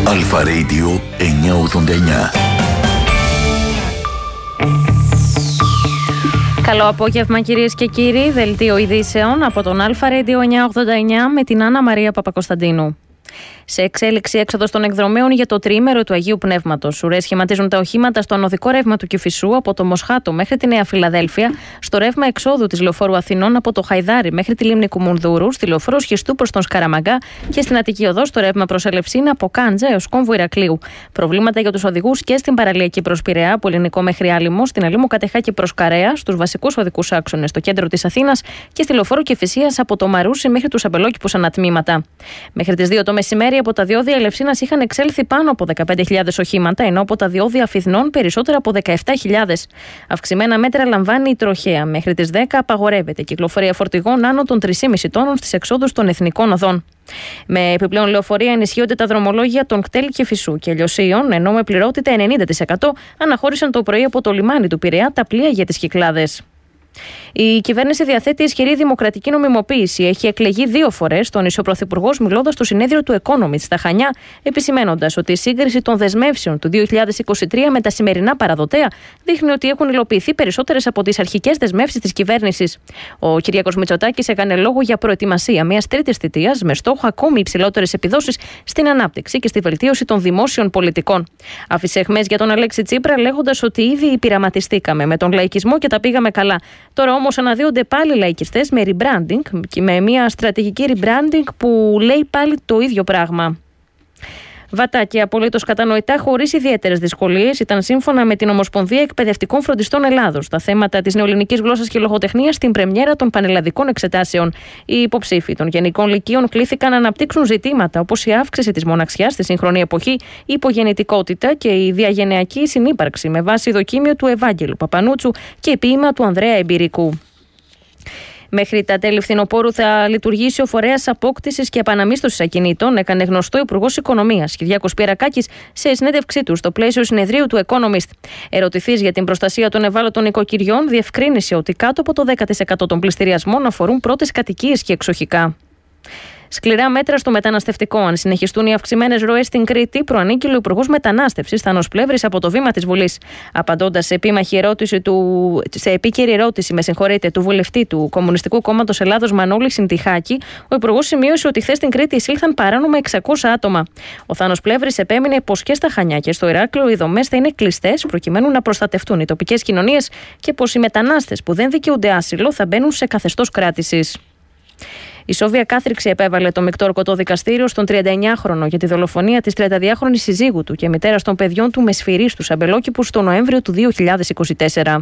Αλφα Radio 989. Καλό απόγευμα κυρίες και κύριοι, δελτίο ειδήσεων από τον Αλφα Radio 989 με την Άννα Μαρία Παπακοσταντίνου. Σε εξέλιξη έξοδος των εκδρομέων για το τριήμερο του Αγίου Πνεύματος. Ουρές σχηματίζουν τα οχήματα στο ανωδικό ρεύμα του Κηφισού από το Μοσχάτο μέχρι τη Νέα Φιλαδέλφια, στο ρεύμα εξόδου της Λεωφόρου Αθηνών από το Χαϊδάρι μέχρι τη Λίμνη Κουμουνδούρου, στη Λεωφόρο Σχιστού προς τον Σκαραμαγκά και στην Αττική Οδό στο ρεύμα προς Ελευσίνα από Κάντζα έως Κόμβου Ηρακλείου. Προβλήματα για τους οδηγούς και στην παραλιακή προς Πειραιά, από Ελληνικό μέχρι Άλυμο, στην Αλήμου Κατεχάκη προς Καρέα, στους βασικούς οδικούς άξονες στο κέντρο της Αθήνας και στη Λεωφόρο Κηφισίας από το Μαρούσι μέχρι τους αμπελόκηπους ανατμήματα. Μέχρι τις 2 το μεσημέρι από τα διόδια Ελευσίνας είχαν εξέλθει πάνω από 15.000 οχήματα, ενώ από τα διόδια Αφιδνών περισσότερα από 17.000. Αυξημένα μέτρα λαμβάνει η τροχέα. Μέχρι τις 10 απαγορεύεται κυκλοφορία φορτηγών άνω των 3,5 τόνων στις εξόδους των εθνικών οδών. Με επιπλέον λεωφορεία ενισχύονται τα δρομολόγια των κτέλ και Φυσού και Λιωσίων, ενώ με πληρότητα 90% αναχώρησαν το πρωί από το λιμάνι του Πειραιά τα πλοία για τις Κυκλάδες. Η κυβέρνηση διαθέτει ισχυρή δημοκρατική νομιμοποίηση. Έχει εκλεγεί 2 φορές, τόνισε ο Πρωθυπουργός μιλώντας στο συνέδριο του Economist στα Χανιά, επισημαίνοντας ότι η σύγκριση των δεσμεύσεων του 2023 με τα σημερινά παραδοτέα δείχνει ότι έχουν υλοποιηθεί περισσότερες από τις αρχικές δεσμεύσεις της κυβέρνησης. Ο Κυριάκος Μητσοτάκης έκανε λόγο για προετοιμασία μιας τρίτης θητείας με στόχο ακόμη υψηλότερες επιδόσεις στην ανάπτυξη και στη βελτίωση των δημόσιων πολιτικών. Άφησε αιχμές για τον Αλέξη Τσίπρα, λέγοντας ότι ήδη πειραματιστήκαμε με τον λαϊκισμό και τα πήγαμε καλά. Τώρα όμως αναδύονται πάλι λαϊκιστές με rebranding και με μια στρατηγική rebranding που λέει πάλι το ίδιο πράγμα. Βατάκια απολύτως κατανοητά, χωρίς ιδιαίτερες δυσκολίες, ήταν σύμφωνα με την Ομοσπονδία Εκπαιδευτικών Φροντιστών Ελλάδος τα θέματα της νεοελληνικής γλώσσας και λογοτεχνίας στην πρεμιέρα των πανελλαδικών εξετάσεων. Οι υποψήφοι των γενικών λυκείων κλήθηκαν να αναπτύξουν ζητήματα όπως η αύξηση της μοναξιάς στη σύγχρονη εποχή, η υπογεννητικότητα και η διαγενειακή συνύπαρξη με βάση δοκίμιο του Ευάγγελου Παπανούτσου και ποίημα του Ανδρέα Εμπειρικού. Μέχρι τα τέλη φθινοπόρου θα λειτουργήσει ο φορέας απόκτησης και επαναμίσθωσης ακινήτων, έκανε γνωστό ο Υπουργός Οικονομίας Κυριάκος Πιερακάκης σε συνέντευξή του στο πλαίσιο συνεδρίου του Economist. Ερωτηθείς για την προστασία των ευάλωτων οικοκυριών, διευκρίνησε ότι κάτω από το 10% των πληστηριασμών αφορούν πρώτες κατοικίες και εξοχικά. Σκληρά μέτρα στο μεταναστευτικό. Αν συνεχιστούν οι αυξημένες ροές στην Κρήτη, προανήγγειλε ο Υπουργός Μετανάστευσης Θάνος Πλεύρης από το βήμα της Βουλής. Απαντώντας σε επίκαιρη ερώτηση του βουλευτή του Κομμουνιστικού Κόμματος Ελλάδος Μανώλη Συντιχάκη, ο Υπουργός σημείωσε ότι χθες στην Κρήτη εισήλθαν παράνομα 600 άτομα. Ο Θάνος Πλεύρης επέμεινε πως και στα Χανιά και στο Ηράκλειο οι δομές θα είναι κλειστές προκειμένου να προστατευτούν οι τοπικές κοινωνίες και πως οι μετανάστες που δεν δικαιούνται άσυλο θα μπαίνουν σε καθεστώς κράτησης. Η Σόβια κάθριξη επέβαλε το μεικτόρκωτο δικαστήριο στον 39χρονο για τη δολοφονία της 32χρονης συζύγου του και μητέρας των παιδιών του με σφυρί στους αμπελόκηπους τον Νοέμβριο του 2024.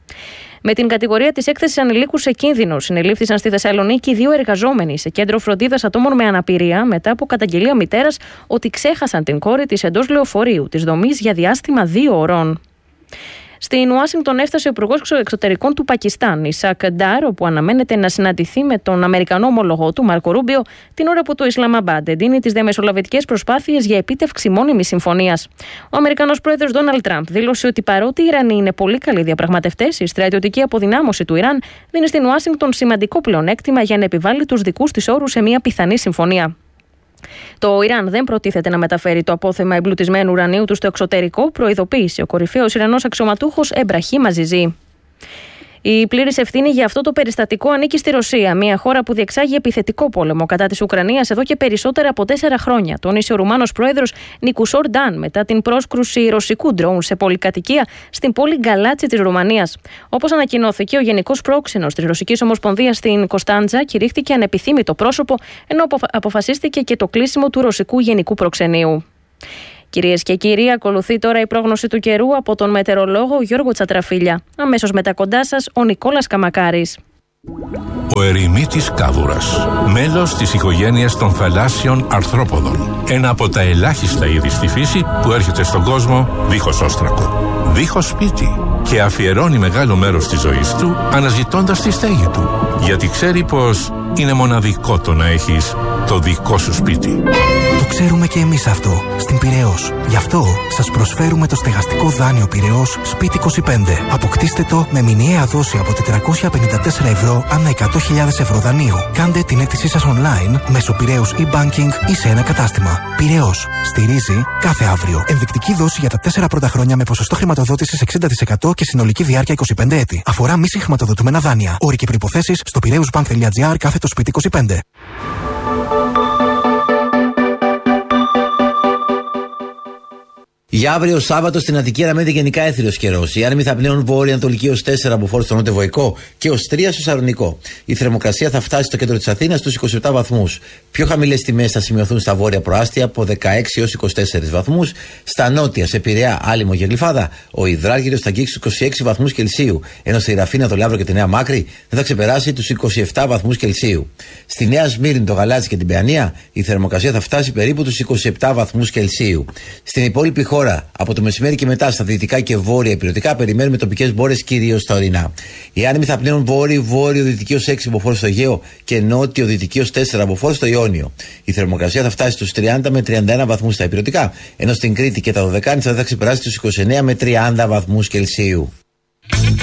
Με την κατηγορία της έκθεσης ανηλίκου σε κίνδυνο, συνελήφθησαν στη Θεσσαλονίκη 2 εργαζόμενοι σε κέντρο φροντίδας ατόμων με αναπηρία μετά από καταγγελία μητέρας ότι ξέχασαν την κόρη της εντός λεωφορείου της δομής για διάστημα 2 ωρών. Στην Ουάσιγκτον έφτασε ο Υπουργός Εξωτερικών του Πακιστάν, Ισακ Ντάρ, όπου αναμένεται να συναντηθεί με τον Αμερικανό ομολογό του, Μάρκο Ρούμπιο, την ώρα που το Ισλαμαμπάντ εντείνει τις διαμεσολαβητικές προσπάθειες για επίτευξη μόνιμης συμφωνίας. Ο Αμερικανός πρόεδρος Ντόναλντ Τραμπ δήλωσε ότι παρότι οι Ιρανοί είναι πολύ καλοί διαπραγματευτές, η στρατιωτική αποδυνάμωση του Ιράν δίνει στην Ουάσιγκτον σημαντικό πλεονέκτημα για να επιβάλλει τους δικούς της όρους σε μια πιθανή συμφωνία. Το Ιράν δεν προτίθεται να μεταφέρει το απόθεμα εμπλουτισμένου ουρανίου του στο εξωτερικό, προειδοποίησε ο κορυφαίος Ιρανός αξιωματούχος Εμπραχήμ Αζιζή. Η πλήρης ευθύνη για αυτό το περιστατικό ανήκει στη Ρωσία, μια χώρα που διεξάγει επιθετικό πόλεμο κατά της Ουκρανίας εδώ και περισσότερα από 4 χρόνια, τόνισε ο Ρουμάνος πρόεδρος Νικουσόρ Νταν μετά την πρόσκρουση ρωσικού ντρόουν σε πολυκατοικία στην πόλη Γκαλάτσι της Ρουμανίας. Όπως ανακοινώθηκε, ο Γενικός Πρόξενος της Ρωσικής Ομοσπονδίας στην Κωνσταντζα κηρύχθηκε ανεπιθύμητο πρόσωπο, ενώ αποφασίστηκε και το κλείσιμο του ρωσικού Γενικού Προξενείου. Κυρίες και κύριοι, ακολουθεί τώρα η πρόγνωση του καιρού από τον μετεωρολόγο Γιώργο Τσατραφίλια. Αμέσως μετά κοντά σας ο Νικόλας Καμακάρης. Ο ερημίτης κάβουρας, μέλος της οικογένειας των θαλάσσιων αρθρόποδων. Ένα από τα ελάχιστα είδη στη φύση που έρχεται στον κόσμο δίχως όστρακο, δίχως σπίτι και αφιερώνει μεγάλο μέρος της ζωής του αναζητώντας τη στέγη του. Γιατί ξέρει πως είναι μοναδικό το να έχεις το δικό σου σπίτι. Το ξέρουμε και εμείς αυτό στην Πειραιώς. Γι' αυτό σας προσφέρουμε το στεγαστικό δάνειο Πειραιώς Σπίτι 25. Αποκτήστε το με μηνιαία δόση από 454 ευρώ ανά 100.000 ευρώ δανείου. Κάντε την αίτησή σας online μέσω Πειραιώς e-banking ή σε ένα κατάστημα. Πειραιώς. Στηρίζει κάθε αύριο. Ενδεικτική δόση για τα 4 πρώτα χρόνια με ποσοστό χρηματοδότησης 60% και συνολική διάρκεια 25 έτη. Αφορά μη συγχρηματοδοτούμενα δάνεια. Όροι και προϋποθέσεις στο piraeusbank.gr/Σπίτι 25. Για αύριο Σάββατο στην Αττική αναμένεται γενικά έθριος καιρός. Οι άνεμοι θα πνέουν βόρεια-ανατολική ως 4 από φόρ στο νότιο-βοϊκό και ως 3 στο Σαρονικό. Η θερμοκρασία θα φτάσει στο κέντρο της Αθήνας στους 27 βαθμούς. Πιο χαμηλές τιμές θα σημειωθούν στα βόρεια προάστια από 16 έως 24 βαθμούς. Στα νότια, σε Πειραιά, Άλυμο και Γλυφάδα, ο υδράργυρος θα αγγίξει τους 26 βαθμούς Κελσίου. Ενώ στη Ραφίνα, το Λαύρο και τη Νέα Μάκρη δεν θα ξεπεράσει τους 27 βαθμούς Κελσίου. Στη Νέα Σμύρνη, το Γαλάτσι και την Παιανία, η θερμοκρασία θα φτάσει περίπου τους 27 βαθμούς Κελσίου. Στην υπόλοιπη χώρα, από το μεσημέρι και μετά στα δυτικά και βόρεια ηπειρωτικά, περιμένουμε τοπικές μπόρες κυρίως στα ορεινά. Οι άνεμοι θα πνέουν βόρειο-δυτική ως 6 από φόρ στο Αιγαίο και νότιο-δυτική ως 4 από φόρ στο Ιόνιο. Η θερμοκρασία θα φτάσει στους 30 με 31 βαθμούς στα ηπειρωτικά, ενώ στην Κρήτη και τα Δωδεκάνησα δεν θα ξεπεράσει τους 29 με 30 βαθμούς Κελσίου.